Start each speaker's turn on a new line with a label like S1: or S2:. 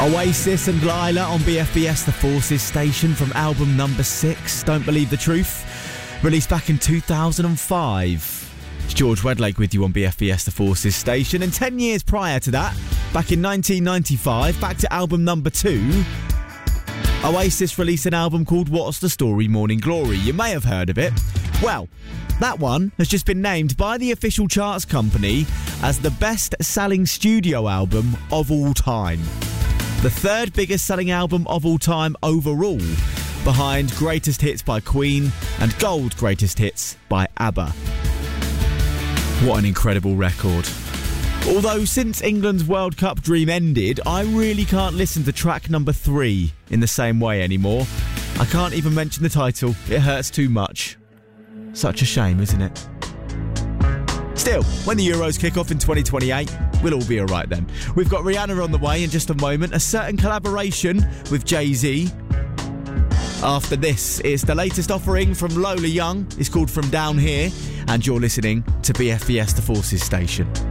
S1: Oasis and Lila on BFBS The Forces station from album number 6, Don't Believe the Truth, released back in 2005. It's George Wedlake with you on BFBS The Forces station, and 10 years prior to that, back in 1995, back to album number 2, Oasis released an album called What's the Story Morning Glory. You may have heard of it. Well, that one has just been named by the official charts company as the best-selling studio album of all time. The third biggest selling album of all time overall, behind Greatest Hits by Queen and Gold Greatest Hits by ABBA. What an incredible record. Although since England's World Cup dream ended, I really can't listen to track number 3 in the same way anymore. I can't even mention the title, it hurts too much. Such a shame, isn't it? Still, when the Euros kick off in 2028, we'll all be alright then. We've got Rihanna on the way in just a moment, a certain collaboration with Jay-Z. After this, it's the latest offering from Lola Young. It's called From Down Here, and you're listening to BFBS The Forces station.